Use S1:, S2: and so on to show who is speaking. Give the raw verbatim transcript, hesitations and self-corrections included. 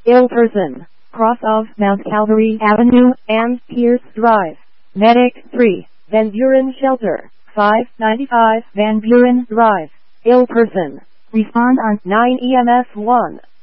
S1: Ill person. Cross of Mount Calvary Avenue and Pierce Drive. Medic three. Van Buren Shelter. five ninety-five Van Buren Drive. Ill person. Respond on nine E M S one.